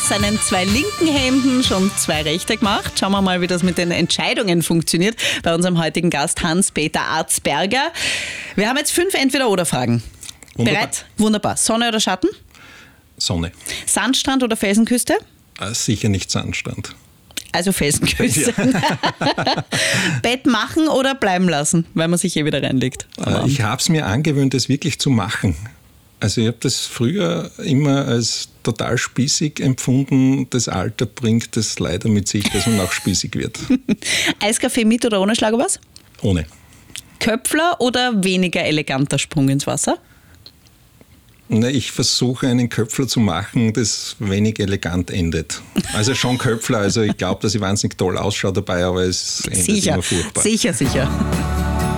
seinen 2 linken Händen schon 2 rechte gemacht. Schauen wir mal, wie das mit den Entscheidungen funktioniert bei unserem heutigen Gast Hans-Peter Arzberger. Wir haben jetzt 5 Entweder-oder-Fragen. Bereit? Wunderbar. Sonne oder Schatten? Sonne. Sandstrand oder Felsenküste? Sicher nicht Sandstrand. Also Felsenküste. Ja. Bett machen oder bleiben lassen, weil man sich wieder reinlegt? Ich habe es mir angewöhnt, das wirklich zu machen. Also ich habe das früher immer als total spießig empfunden. Das Alter bringt es leider mit sich, dass man auch spießig wird. Eiskaffee mit oder ohne Schlagobers? Ohne. Köpfler oder weniger eleganter Sprung ins Wasser? Ich versuche einen Köpfler zu machen, das wenig elegant endet. Also schon Köpfler, also ich glaube, dass ich wahnsinnig toll ausschaue dabei, aber es endet immer furchtbar. Sicher.